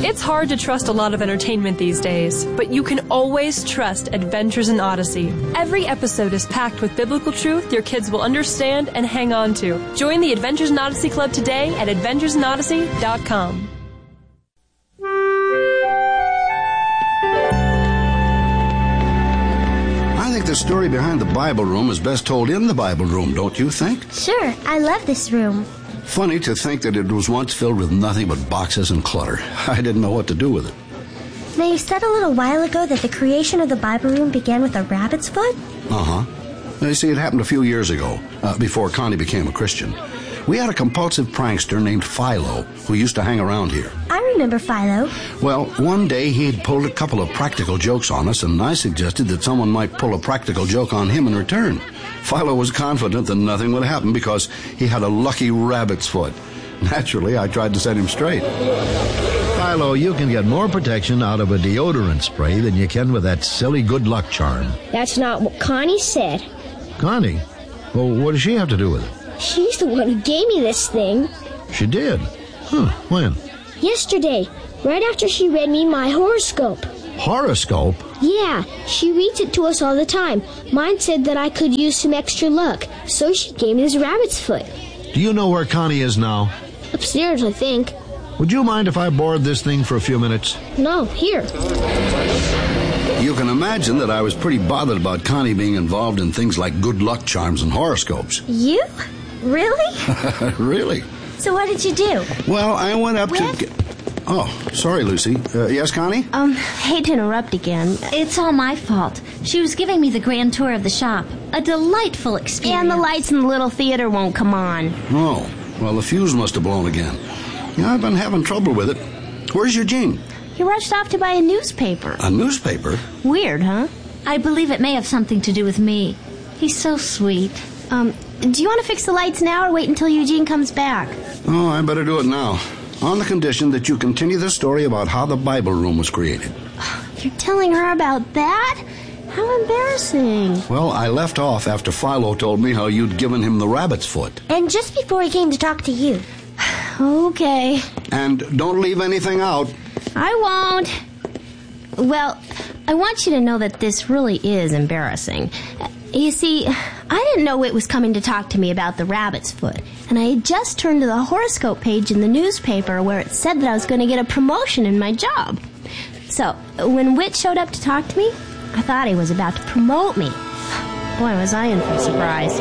It's hard to trust a lot of entertainment these days, but you can always trust Adventures in Odyssey. Every episode is packed with biblical truth your kids will understand and hang on to. Join the Adventures in Odyssey Club today at adventuresinodyssey.com. I think the story behind the Bible room is best told in the Bible room, don't you think? Sure, I love this room. Funny to think that it was once filled with nothing but boxes and clutter. I didn't know what to do with it. Now, you said a little while ago that the creation of the Bible room began with a rabbit's foot? Uh-huh. Now, you see, it happened a few years ago, before Connie became a Christian. We had a compulsive prankster named Philo who used to hang around here. I remember Philo. Well, one day he'd pulled a couple of practical jokes on us, and I suggested that someone might pull a practical joke on him in return. Philo was confident that nothing would happen because he had a lucky rabbit's foot. Naturally, I tried to set him straight. Philo, you can get more protection out of a deodorant spray than you can with that silly good luck charm. That's not what Connie said. Connie? Well, what does she have to do with it? She's the one who gave me this thing. She did? Huh, when? Yesterday, right after she read me my horoscope. Horoscope? Yeah, she reads it to us all the time. Mine said that I could use some extra luck, so she gave me this rabbit's foot. Do you know where Connie is now? Upstairs, I think. Would you mind if I borrowed this thing for a few minutes? No, here. You can imagine that I was pretty bothered about Connie being involved in things like good luck charms and horoscopes. You? Really? Really? So what did you do? Well, I went up to... Oh, sorry, Lucy. Yes, Connie? Hate to interrupt again. It's all my fault. She was giving me the grand tour of the shop. A delightful experience. And the lights in the little theater won't come on. Oh, well, the fuse must have blown again. Yeah, I've been having trouble with it. Where's Eugene? He rushed off to buy a newspaper. A newspaper? Weird, huh? I believe it may have something to do with me. He's so sweet. Do you want to fix the lights now or wait until Eugene comes back? Oh, I better do it now. On the condition that you continue the story about how the Bible room was created. You're telling her about that? How embarrassing. Well, I left off after Philo told me how you'd given him the rabbit's foot. And just before he came to talk to you. Okay. And don't leave anything out. I won't. Well, I want you to know that this really is embarrassing. You see, I didn't know it was coming to talk to me about the rabbit's foot. And I had just turned to the horoscope page in the newspaper where it said that I was going to get a promotion in my job. So, when Whit showed up to talk to me, I thought he was about to promote me. Boy, was I in for a surprise.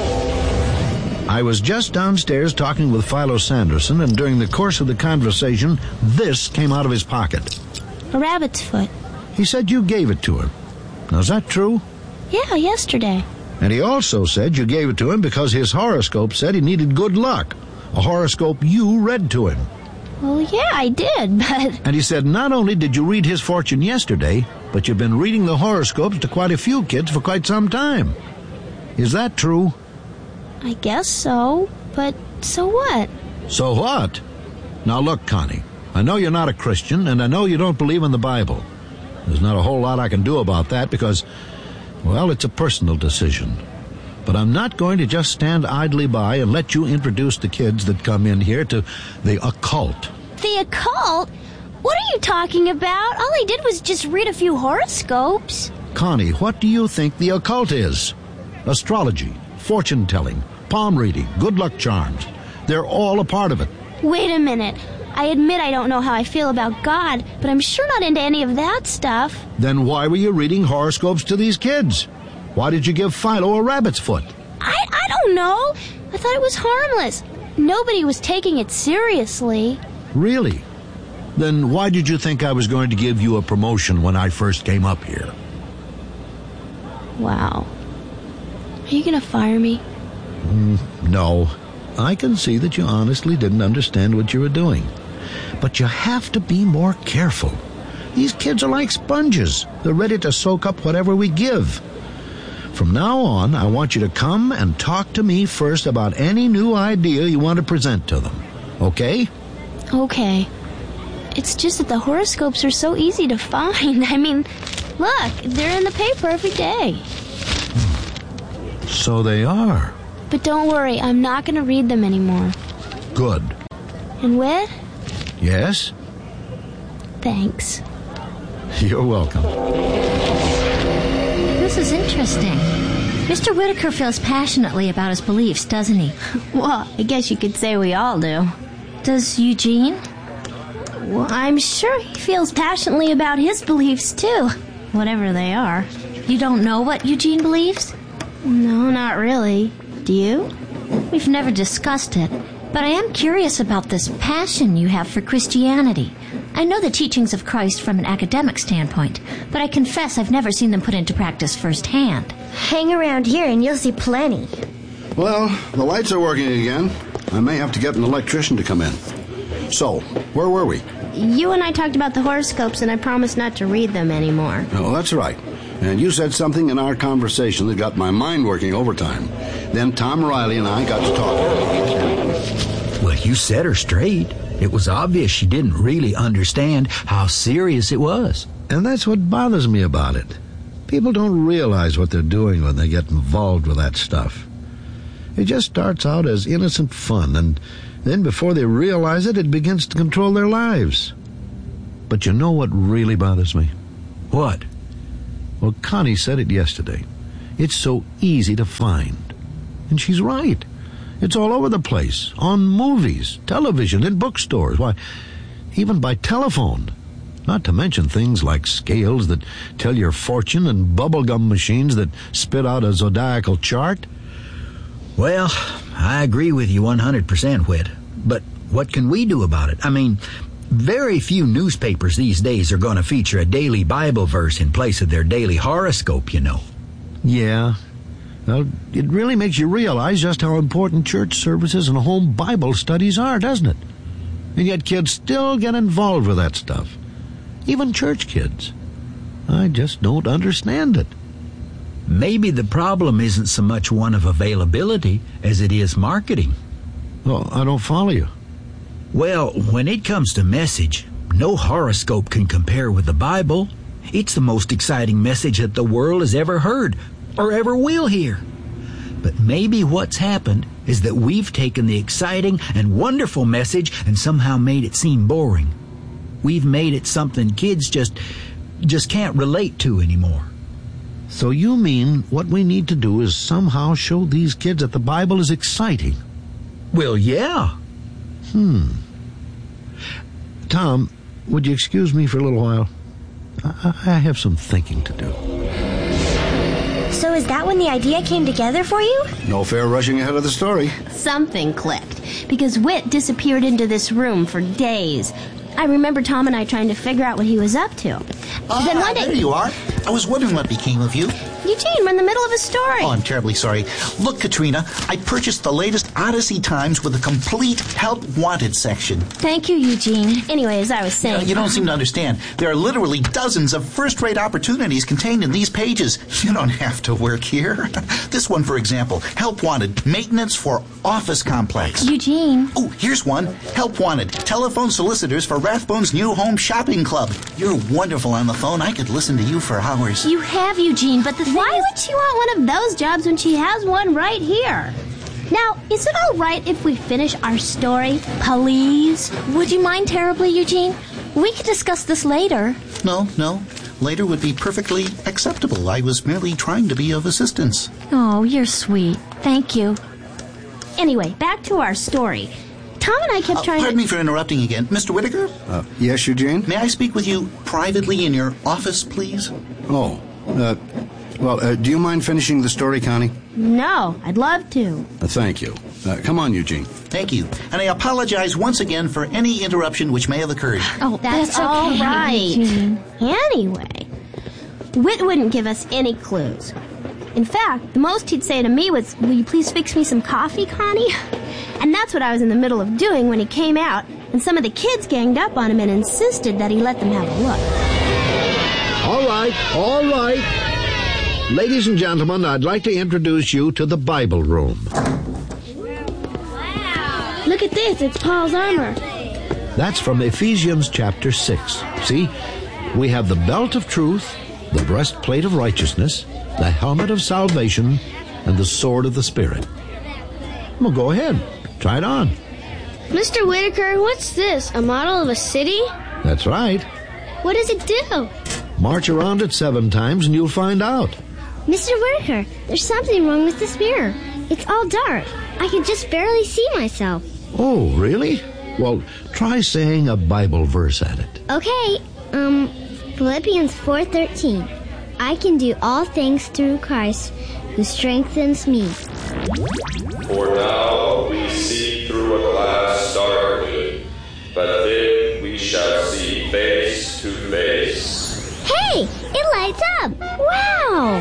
I was just downstairs talking with Philo Sanderson, and during the course of the conversation, this came out of his pocket. A rabbit's foot. He said you gave it to him. Now, is that true? Yeah, yesterday. And he also said you gave it to him because his horoscope said he needed good luck. A horoscope you read to him. Well, yeah, I did, but... And he said not only did you read his fortune yesterday, but you've been reading the horoscopes to quite a few kids for quite some time. Is that true? I guess so, but so what? So what? Now look, Connie, I know you're not a Christian, and I know you don't believe in the Bible. There's not a whole lot I can do about that because, well, it's a personal decision. But I'm not going to just stand idly by and let you introduce the kids that come in here to the occult. The occult? What are you talking about? All I did was just read a few horoscopes. Connie, what do you think the occult is? Astrology, fortune-telling, palm reading, good luck charms. They're all a part of it. Wait a minute. I admit I don't know how I feel about God, but I'm sure not into any of that stuff. Then why were you reading horoscopes to these kids? Why did you give Philo a rabbit's foot? I don't know. I thought it was harmless. Nobody was taking it seriously. Really? Then why did you think I was going to give you a promotion when I first came up here? Wow. Are you going to fire me? No. I can see that you honestly didn't understand what you were doing. But you have to be more careful. These kids are like sponges. They're ready to soak up whatever we give. From now on, I want you to come and talk to me first about any new idea you want to present to them. Okay? Okay. It's just that the horoscopes are so easy to find. I mean, look, they're in the paper every day. So they are. But don't worry, I'm not going to read them anymore. Good. And Whit? Yes? Thanks. You're welcome. This is interesting. Mr. Whitaker feels passionately about his beliefs, doesn't he? Well, I guess you could say we all do. Does Eugene? Well, I'm sure he feels passionately about his beliefs, too. Whatever they are. You don't know what Eugene believes? No, not really. Do you? We've never discussed it, but I am curious about this passion you have for Christianity. I know the teachings of Christ from an academic standpoint, but I confess I've never seen them put into practice firsthand. Hang around here and you'll see plenty. Well, the lights are working again. I may have to get an electrician to come in. So, where were we? You and I talked about the horoscopes, and I promised not to read them anymore. Oh, that's right. And you said something in our conversation that got my mind working overtime. Then Tom Riley and I got to talking. Well, you set her straight. It was obvious she didn't really understand how serious it was. And that's what bothers me about it. People don't realize what they're doing when they get involved with that stuff. It just starts out as innocent fun, and then before they realize it, it begins to control their lives. But you know what really bothers me? What? Well, Connie said it yesterday. It's so easy to find. And she's right. It's all over the place. On movies, television, in bookstores. Why, even by telephone. Not to mention things like scales that tell your fortune and bubblegum machines that spit out a zodiacal chart. Well, I agree with you 100%, Whit. But what can we do about it? I mean, very few newspapers these days are going to feature a daily Bible verse in place of their daily horoscope, you know. Yeah. Well, it really makes you realize just how important church services and home Bible studies are, doesn't it? And yet kids still get involved with that stuff. Even church kids. I just don't understand it. Maybe the problem isn't so much one of availability as it is marketing. Well, I don't follow you. Well, when it comes to message, no horoscope can compare with the Bible. It's the most exciting message that the world has ever heard or ever will hear. But maybe what's happened is that we've taken the exciting and wonderful message and somehow made it seem boring. We've made it something kids just can't relate to anymore. So you mean what we need to do is somehow show these kids that the Bible is exciting? Well, yeah. Tom, would you excuse me for a little while? I have some thinking to do. So is that when the idea came together for you? No fair rushing ahead of the story. Something clicked, because Whit disappeared into this room for days. I remember Tom and I trying to figure out what he was up to. Then one day... There you are. I was wondering what became of you. Eugene, we're in the middle of a story. Oh, I'm terribly sorry. Look, Katrina, I purchased the latest Odyssey Times with a complete Help Wanted section. Thank you, Eugene. Anyway, as I was saying... You don't seem to understand. There are literally dozens of first-rate opportunities contained in these pages. You don't have to work here. This one, for example, Help Wanted, Maintenance for Office Complex. Eugene. Oh, here's one. Help Wanted, Telephone Solicitors for Rathbone's New Home Shopping Club. You're wonderful on the phone. I could listen to you for hours. You have, Eugene, but the thing Why is... would she want one of those jobs when she has one right here? Now, is it all right if we finish our story, please? Would you mind terribly, Eugene? We could discuss this later. No. Later would be perfectly acceptable. I was merely trying to be of assistance. Oh, you're sweet. Thank you. Anyway, back to our story. Tom and I kept trying Pardon me for interrupting again. Mr. Whitaker? Yes, Eugene? May I speak with you privately in your office, please? Oh, do you mind finishing the story, Connie? No, I'd love to. Thank you. Come on, Eugene. Thank you. And I apologize once again for any interruption which may have occurred. Oh, That's all okay, right. Eugene. Anyway, Whit wouldn't give us any clues. In fact, the most he'd say to me was, "Will you please fix me some coffee, Connie?" And that's what I was in the middle of doing when he came out, and some of the kids ganged up on him and insisted that he let them have a look. All right. Ladies and gentlemen, I'd like to introduce you to the Bible room. Look at this, it's Paul's armor. That's from Ephesians chapter 6. See, we have the belt of truth, the breastplate of righteousness, the helmet of salvation, and the sword of the Spirit. Well, go ahead. Try it on. Mr. Whitaker, what's this? A model of a city? That's right. What does it do? March around it 7 times and you'll find out. Mr. Whitaker, there's something wrong with this mirror. It's all dark. I can just barely see myself. Oh, really? Well, try saying a Bible verse at it. Okay, Philippians 4:13. I can do all things through Christ who strengthens me. For now we see through a glass darkly, but then we shall see face to face. Hey, it lights up. Wow.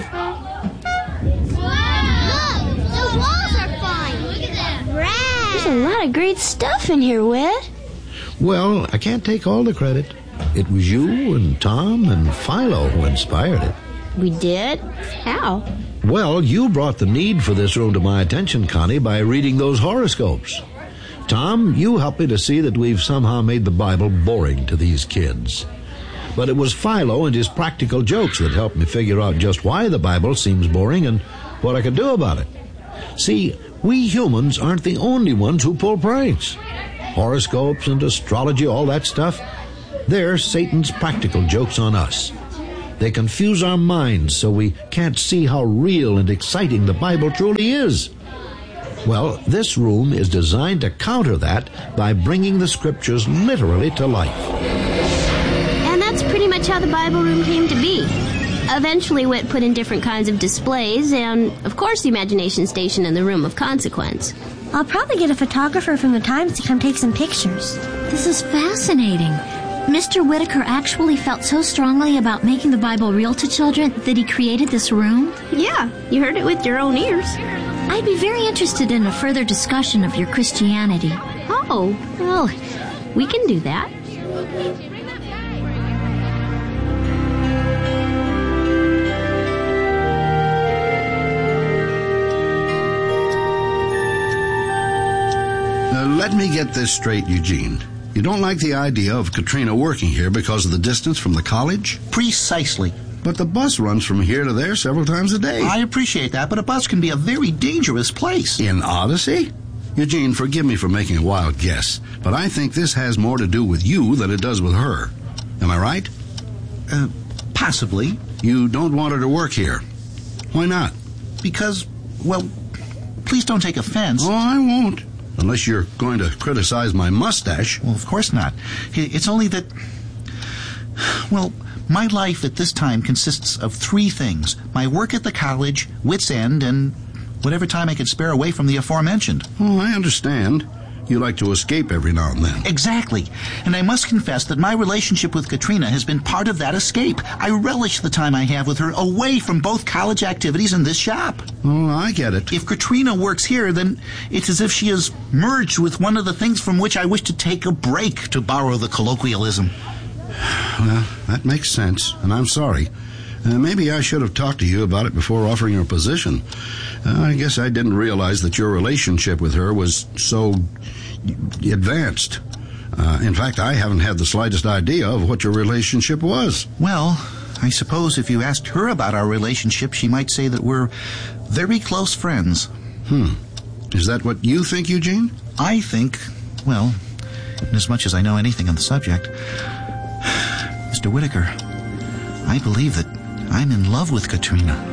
Look, the walls are fine. Look at that. There's a lot of great stuff in here, Whit. Well, I can't take all the credit. It was you and Tom and Philo who inspired it. We did? How? Well, you brought the need for this room to my attention, Connie, by reading those horoscopes. Tom, you helped me to see that we've somehow made the Bible boring to these kids. But it was Philo and his practical jokes that helped me figure out just why the Bible seems boring and what I could do about it. See, we humans aren't the only ones who pull pranks. Horoscopes and astrology, all that stuff, they're Satan's practical jokes on us. They confuse our minds so we can't see how real and exciting the Bible truly is. Well, this room is designed to counter that by bringing the scriptures literally to life. And that's pretty much how the Bible room came to be. Eventually, Whit put in different kinds of displays and, of course, the imagination station in the room of consequence. I'll probably get a photographer from the Times to come take some pictures. This is fascinating. Mr. Whitaker actually felt so strongly about making the Bible real to children that he created this room? Yeah, you heard it with your own ears. I'd be very interested in a further discussion of your Christianity. Oh, well, we can do that. Let me get this straight, Eugene. You don't like the idea of Katrina working here because of the distance from the college? Precisely. But the bus runs from here to there several times a day. I appreciate that, but a bus can be a very dangerous place. In Odyssey? Eugene, forgive me for making a wild guess, but I think this has more to do with you than it does with her. Am I right? Possibly. You don't want her to work here. Why not? Because, well, please don't take offense. Oh, I won't. Unless you're going to criticize my mustache. Well, of course not. It's only that, well, my life at this time consists of 3 things. My work at the college, Wits End, and whatever time I can spare away from the aforementioned. Oh, I understand. You like to escape every now and then. Exactly. And I must confess that my relationship with Katrina has been part of that escape. I relish the time I have with her away from both college activities and this shop. Oh, I get it. If Katrina works here, then it's as if she has merged with one of the things from which I wish to take a break, to borrow the colloquialism. Well, that makes sense, and I'm sorry. Maybe I should have talked to you about it before offering her a position. I guess I didn't realize that your relationship with her was so advanced. In fact, I haven't had the slightest idea of what your relationship was. Well, I suppose if you asked her about our relationship, she might say that we're very close friends. Is that what you think, Eugene? I think, well, inasmuch as I know anything on the subject, Mr. Whitaker, I believe that I'm in love with Katrina.